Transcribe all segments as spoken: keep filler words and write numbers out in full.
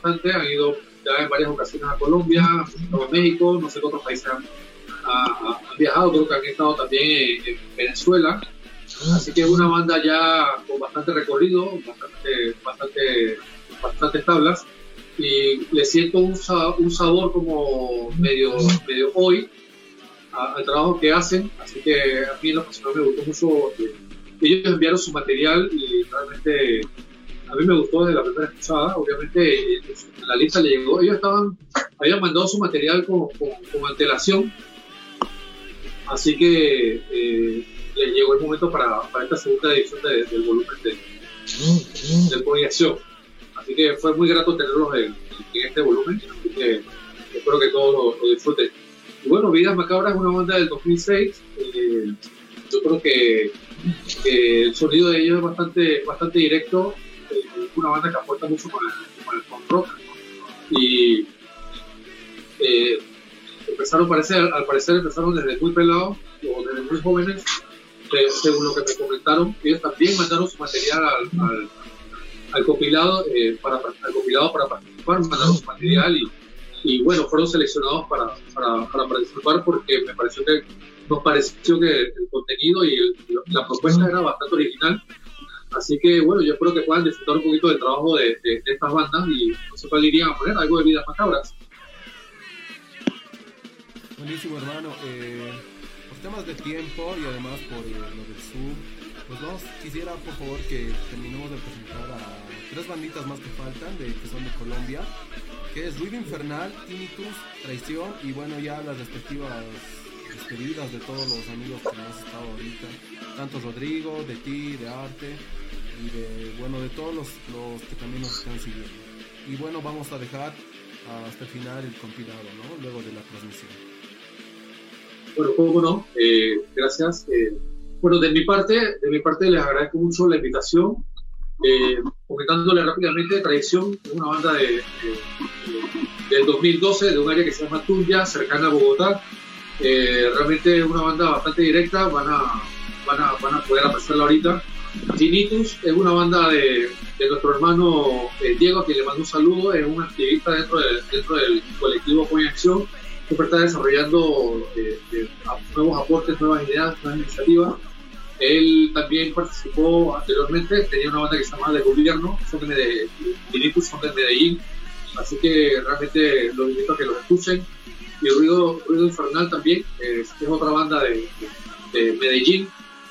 bastante, han ido ya en varias ocasiones a Colombia, han visitado México, no sé qué otros países han, ha- han viajado, creo que han estado también en, en Venezuela. Así que es una banda ya con bastante recorrido, bastante, bastante, bastantes tablas, y le siento un, sa- un sabor como medio, medio hoy a- al trabajo que hacen, así que a mí en lo personal me gustó mucho. eh, Ellos enviaron su material y realmente a mí me gustó desde la primera escuchada. Obviamente eh, la lista le llegó, ellos estaban, habían mandado su material con, con, con antelación, así que eh, le llegó el momento para, para esta segunda edición de- del volumen de, de Cogniación. Así que fue muy grato tenerlos en, en este volumen, así que espero que todos lo, lo disfruten. Y bueno, Vidas Macabras es una banda del dos mil seis. eh, yo creo que, que el sonido de ellos es bastante, bastante directo. eh, Es una banda que aporta mucho con el, con el punk rock. Y eh, empezaron, parece, al parecer, empezaron desde muy pelados o desde muy jóvenes, eh, según lo que me comentaron. Ellos también mandaron su material al, al, al compilado, eh, para, al compilado para participar, mandaron su material y, y bueno, fueron seleccionados para, para, para participar porque me pareció que nos pareció que el contenido y el, la propuesta era bastante original. Así que bueno, yo espero que puedan disfrutar un poquito del trabajo de, de, de estas bandas y no sé cuál irían a poner, algo de Vidas Macabras. Buenísimo, hermano. Eh, por temas de tiempo y además por eh, lo del sur, pues vamos, quisiera por favor que terminemos de presentar a tres banditas más que faltan, de, que son de Colombia, que es Ruido Infernal, Tinnitus, Traición y bueno, ya las respectivas despedidas de todos los amigos que hemos estado ahorita, tanto Rodrigo, de ti, de Arte y de, bueno, de todos los, los que también nos están siguiendo. Y bueno, vamos a dejar hasta el final el compilado, ¿no? Luego de la transmisión. Bueno, cómo no, eh, gracias. Eh, bueno, de mi parte, de mi parte les agradezco mucho la invitación. Eh, comentándole rápidamente, Tradición es una banda de, de, de- del dos mil doce, de un área que se llama Tuya, cercana a Bogotá. Eh, realmente es una banda bastante directa, van a, van a, van a poder apreciarla ahorita. Tinnitus es una banda de, de nuestro hermano eh, Diego, a quien le mando un saludo, es un activista dentro, de, dentro del colectivo Coña Acción. Siempre está desarrollando eh, eh, nuevos aportes, nuevas ideas, nuevas iniciativas. Él también participó anteriormente, tenía una banda que se llama De Gobierno, son de Medellín, Tinnitus son de Medellín, así que realmente los invito a que los escuchen. Y Ruido, Ruido Infernal también, eh, es otra banda de, de, de Medellín,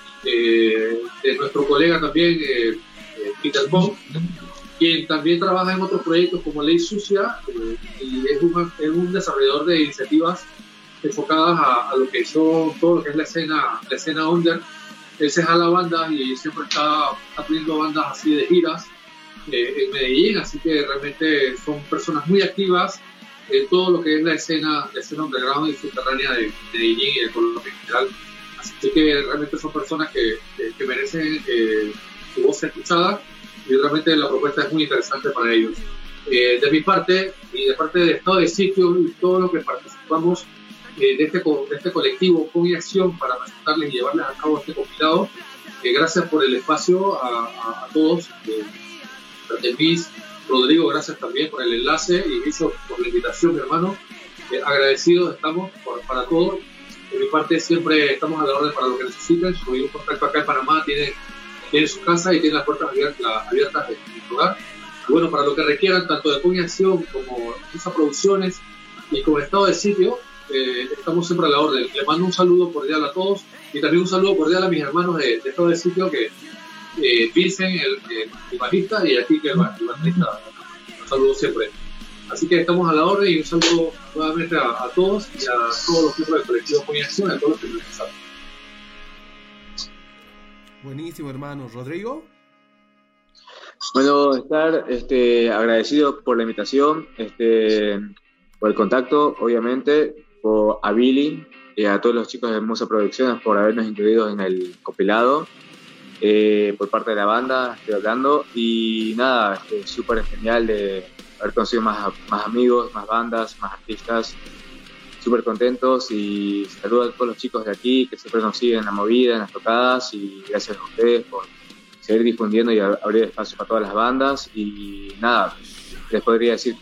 eh, de nuestro colega también, eh, eh, Peter Bond, quien también trabaja en otros proyectos como Ley Sucia, eh, y es un, es un desarrollador de iniciativas enfocadas a, a lo que son todo lo que es la escena, la escena under. Él se jala bandas y siempre está abriendo bandas así de giras eh, en Medellín, así que realmente son personas muy activas en todo lo que es la escena, la escena underground y subterránea de Medellín y de Colombia en general. Así que realmente son personas que, que, que merecen eh, su voz escuchada y realmente la propuesta es muy interesante para ellos. Eh, de mi parte y de parte de Estado de Sitio y todo lo que participamos eh, de, este, de este colectivo con acción para presentarles y llevarles a cabo este compilado, eh, gracias por el espacio a, a, a todos. Eh, Artemis, Rodrigo, gracias también por el enlace y Guillo por la invitación, mi hermano. Eh, agradecidos estamos por, para todo. De mi parte siempre estamos a la orden para lo que necesiten. Subir un contacto acá en Panamá, tiene, tiene su casa y tiene las puertas abiertas, abiertas de mi lugar. Y bueno, para lo que requieran, tanto de Coña Acción como Musa Producciones y como Estado de Sitio, eh, estamos siempre a la orden. Les mando un saludo cordial a todos y también un saludo cordial a mis hermanos de, de Estado de Sitio, que eh, Vincent, el, el, el bajista, y aquí que el, el baterista. Un saludo siempre. Así que estamos a la orden y un saludo nuevamente a, a todos y a todos los miembros del colectivo Coña Acción y a todos los que nos escuchan. Buenísimo, hermano. ¿Rodrigo? Bueno, estar este, agradecido por la invitación, este, por el contacto, obviamente, por a Billy y a todos los chicos de Musa Producciones por habernos incluido en el compilado, eh, por parte de la banda, estoy hablando, y nada, este, súper genial de haber conocido más, más amigos, más bandas, más artistas, súper contentos y saludos a todos los chicos de aquí que siempre nos siguen en la movida, en las tocadas, y gracias a ustedes por seguir difundiendo y abrir espacio para todas las bandas. Y nada, les podría decir